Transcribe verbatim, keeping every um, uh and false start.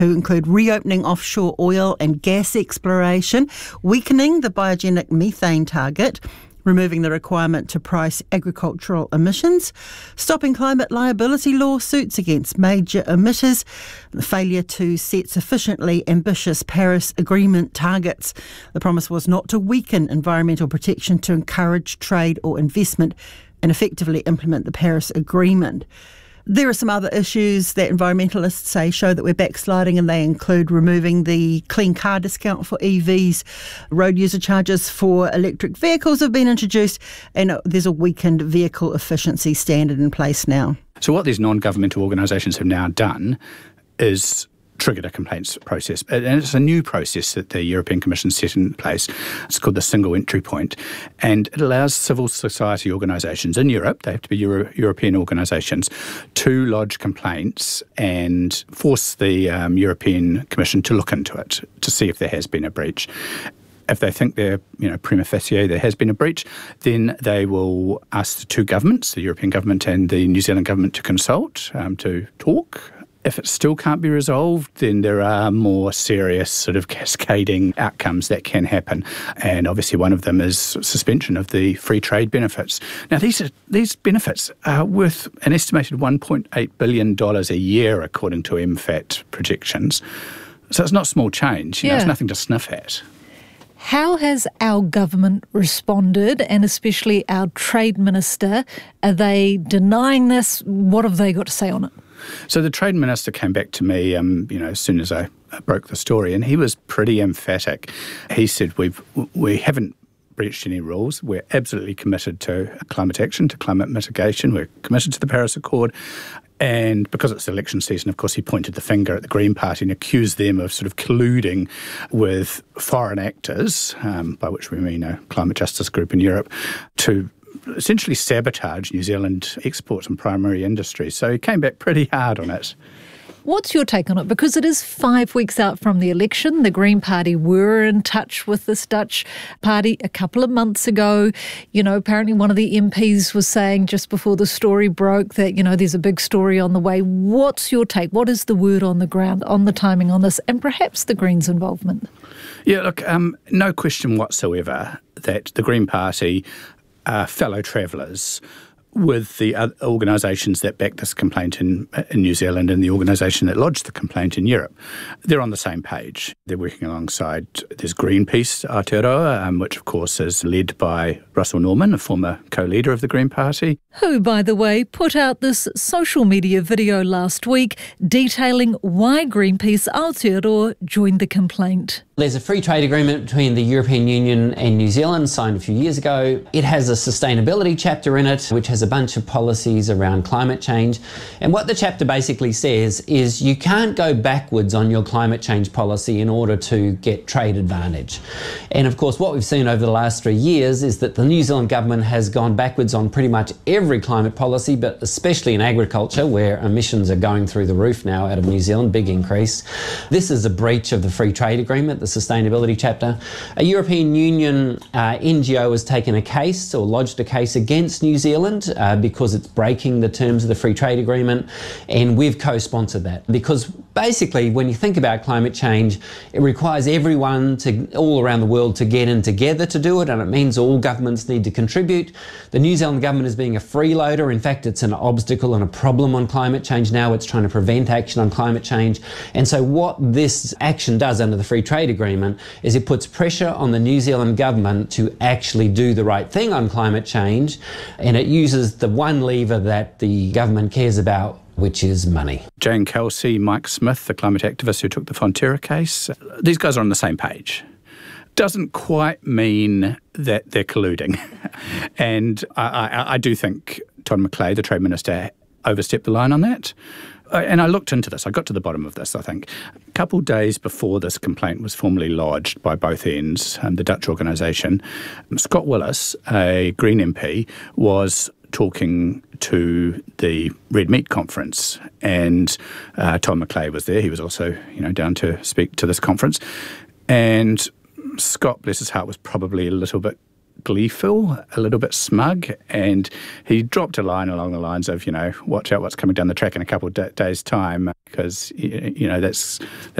who include reopening offshore oil and gas exploration, weakening the biogenic methane target, removing the requirement to price agricultural emissions, stopping climate liability lawsuits against major emitters, the failure to set sufficiently ambitious Paris Agreement targets. The promise was not to weaken environmental protection, to encourage trade or investment and effectively implement the Paris Agreement. There are some other issues that environmentalists say show that we're backsliding, and they include removing the clean car discount for E Vs, road user charges for electric vehicles have been introduced, and there's a weakened vehicle efficiency standard in place now. So what these non-governmental organisations have now done is triggered a complaints process. And it's a new process that the European Commission set in place. It's called the single entry point. And it allows civil society organisations in Europe, they have to be Euro- European organisations, to lodge complaints and force the um, European Commission to look into it, to see if there has been a breach. If they think they're, you know, prima facie there has been a breach, then they will ask the two governments, the European government and the New Zealand government, to consult, um, to talk. If it still can't be resolved, then there are more serious sort of cascading outcomes that can happen. And obviously one of them is suspension of the free trade benefits. Now, these are, these benefits are worth an estimated one point eight billion dollars a year, according to M FAT projections. So it's not small change. You yeah. know, it's nothing to sniff at. How has our government responded, and especially our Trade Minister? Are they denying this? What have they got to say on it? So the Trade Minister came back to me, um, you know, as soon as I broke the story, and he was pretty emphatic. He said, We've, we haven't breached any rules. We're absolutely committed to climate action, to climate mitigation. We're committed to the Paris Accord. And because it's election season, of course, he pointed the finger at the Green Party and accused them of sort of colluding with foreign actors, um, by which we mean a climate justice group in Europe, to essentially sabotage New Zealand exports and primary industry. So he came back pretty hard on it. What's your take on it? Because it is five weeks out from the election. The Green Party were in touch with this Dutch party a couple of months ago. You know, apparently one of the M Ps was saying just before the story broke that, you know, there's a big story on the way. What's your take? What is the word on the ground on the timing on this, and perhaps the Greens' involvement? Yeah, look, um, no question whatsoever that the Green Party are fellow travellers with the organisations that backed this complaint in, in New Zealand and the organisation that lodged the complaint in Europe. They're on the same page. They're working alongside, there's Greenpeace Aotearoa, um, which of course is led by Russell Norman, a former co-leader of the Green Party. Who, by the way, put out this social media video last week detailing why Greenpeace Aotearoa joined the complaint. There's a free trade agreement between the European Union and New Zealand signed a few years ago. It has a sustainability chapter in it, which has a bunch of policies around climate change. And what the chapter basically says is you can't go backwards on your climate change policy in order to get trade advantage. And of course, what we've seen over the last three years is that the New Zealand government has gone backwards on pretty much every climate policy, but especially in agriculture, where emissions are going through the roof now out of New Zealand, big increase. This is a breach of the free trade agreement, the sustainability chapter. A European Union uh, N G O has taken a case or lodged a case against New Zealand uh, because it's breaking the terms of the free trade agreement, and we've co-sponsored that because basically when you think about climate change, it requires everyone to all around the world to get in together to do it, and it means all governments need to contribute. The New Zealand government is being a freeloader. In fact, it's an obstacle and a problem on climate change now. It's trying to prevent action on climate change. And so what this action does under the free trade agreement is it puts pressure on the New Zealand government to actually do the right thing on climate change, and it uses the one lever that the government cares about, which is money. Jane Kelsey, Mike Smith, the climate activist who took the Fonterra case, these guys are on the same page. Doesn't quite mean that they're colluding. And I, I, I do think Todd McClay, the Trade Minister, overstepped the line on that. And I looked into this. I got to the bottom of this, I think. A couple of days before this complaint was formally lodged by both ends, um, the Dutch organisation, Scott Willis, a Green M P, was talking to the Red Meat Conference, and uh, Tom McClay was there. He was also, you know, down to speak to this conference. And Scott, bless his heart, was probably a little bit gleeful, a little bit smug, and he dropped a line along the lines of, you know, watch out what's coming down the track in a couple of d- days' time, because, you know, that's